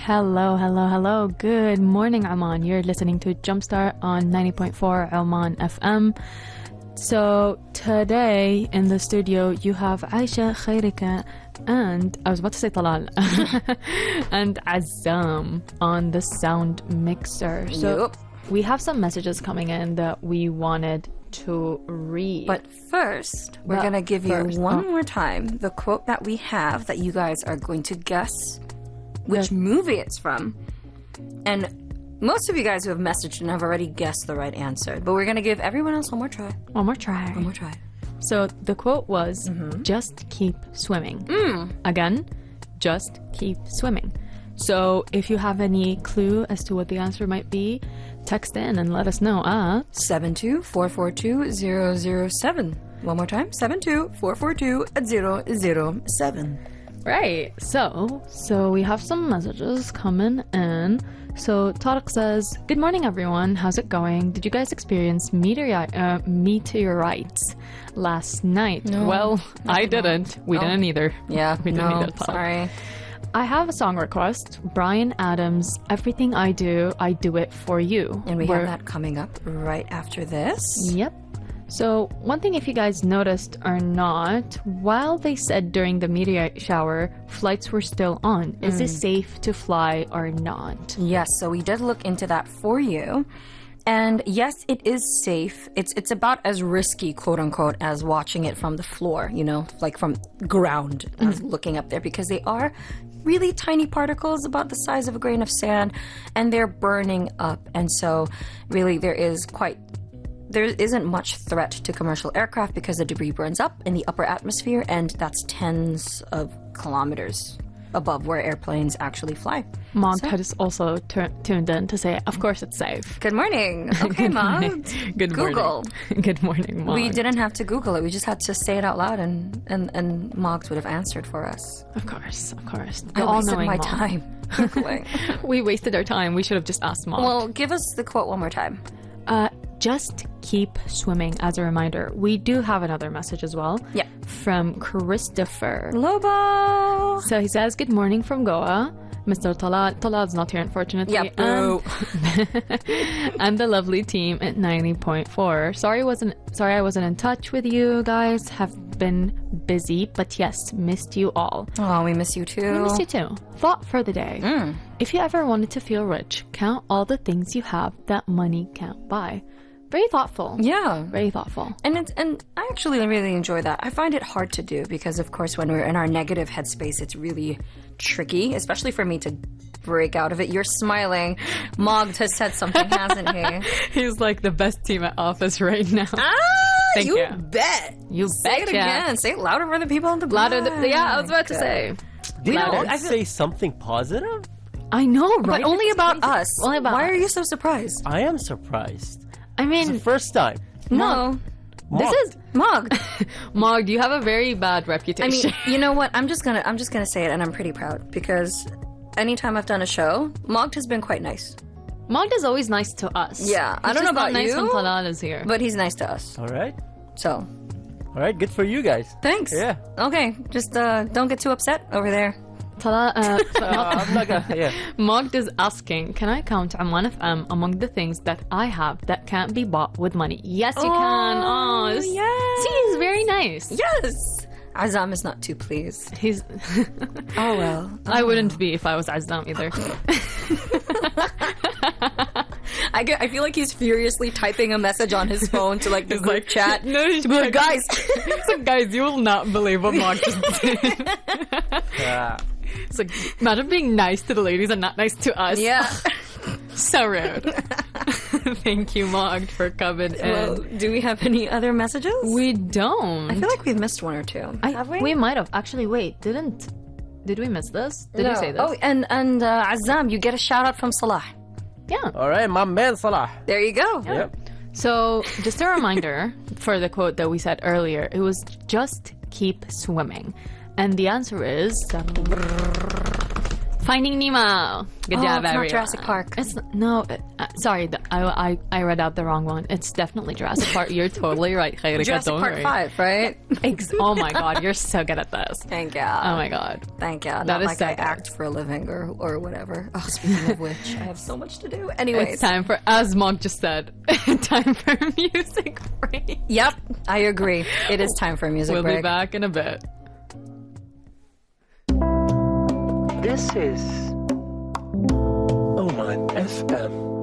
Hello, hello, hello. Good morning, Oman. You're listening to Jumpstart on 90.4 Oman FM. So today in the studio you have Aisha, Khairika, and I was about to say Talal and Azam on the sound mixer. So we have some messages coming in that we wanted to read. But first, we're going to give you one more time the quote that we have that you guys are going to guess which movie it's from. And most of you guys who have messaged and have already guessed the right answer. But we're going to give everyone else one more try. One more try. One more try. So the quote was, just keep swimming. Again, just keep swimming. So if you have any clue as to what the answer might be, text in and let us know at 72442-007. One more time, 72442-007. Right. So we have some messages coming in. So Tariq says, good morning, everyone. How's it going? Did you guys experience meteorites last night? No. Well, I didn't. We didn't either. Yeah, we didn't either. Sorry. I have a song request. Brian Adams, Everything I Do It For You. And we have that coming up right after this. Yep. So one thing, if you guys noticed or not, while they said during the meteorite shower, flights were still on. Is it safe to fly or not? Yes, so we did look into that for you. And yes, it is safe. It's about as risky, quote unquote, as watching it from the floor, you know, like from ground, as looking up there, because they are really tiny particles about the size of a grain of sand, and they're burning up. And so really there isn't much threat to commercial aircraft because the debris burns up in the upper atmosphere, and that's tens of kilometers above where airplanes actually fly. Mog has also tuned in to say, of course it's safe. Good morning. Okay, Mog. Good Google. Morning. Good morning, Mog. We didn't have to Google it. We just had to say it out loud, and Moggs would have answered for us. Of course. I wasted my time Googling. We wasted our time. We should have just asked Mog. Well, give us the quote one more time. Just keep swimming as a reminder. We do have another message as well. Yeah. From Christopher Lobo. So he says, good morning from Goa. Mr. Talad's not here, unfortunately. Yeah, boo. And the lovely team at 90.4. Sorry I wasn't in touch with you guys. Have been busy, but yes, missed you all. Oh, we miss you too. We miss you too. Thought for the day. If you ever wanted to feel rich, count all the things you have that money can't buy. Very thoughtful. Yeah. Very thoughtful. And I actually really enjoy that. I find it hard to do because, of course, when we're in our negative headspace, it's really tricky, especially for me to break out of it. You're smiling. Mog has said something, hasn't he? He's like the best team at office right now. Thank you. Bet. You Say bet. it again. Say it louder for the people on the block. Yeah, I was about to say. Did I say something positive? I know, right? But only about us. Only about Why us. are you so surprised? I am surprised. I It's mean, the first time. No. this is Mog. Mog. You have a very bad I reputation. mean, you know what? I'm just gonna say it, and I'm pretty proud because anytime I've done a show, Mog has been quite nice. Mog is always nice to us. Yeah, I don't know about nice you, when Talal is here. but he's nice to us. All right. So, All right. Good for you guys. thanks. Yeah. Okay, just don't get too upset over there. Talal, I'm not gonna. Yeah. Mog is asking, can I count Oman FM among the things that I have that can't be bought with money? Yes, you can. Oh, yes. See, he's very nice. Yes. Azam is not too pleased. He's. Oh well. I wouldn't be if I was Azam either. I feel like he's furiously typing a message on his phone to like the group chat. No, to be like, guys. So guys, you will not believe what Mog just did. It's like, imagine being nice to the ladies and not nice to us. Yeah. So rude. Thank you, Mog, for coming in. Well, do we have any other messages? We don't. I feel like we've missed one or two. Have we? We might have. Actually, wait. Did we miss this? Did we say this? Oh, and Azam, you get a shout out from Salah. Yeah. All right, my man Salah. There you go. Yep. So, just a reminder for the quote that we said earlier. It was just keep swimming. And the answer is Finding Nemo. Good Oh, job, it's not everyone. Jurassic Park. It's no. Sorry, I read out the wrong one. It's definitely Jurassic Park. You're totally right, Khairika. Jurassic Don't Park worry. 5, right? Oh my god, you're so good at this. Thank you. Oh my god. Thank you. That Not is like so I good. act for a living or whatever. Oh, speaking of which, I have so much to do. Anyways. It's time for, as Monk just said, time for music break. Yep, I agree. It is time for a music We'll break. be back in a bit. This is Oman FM.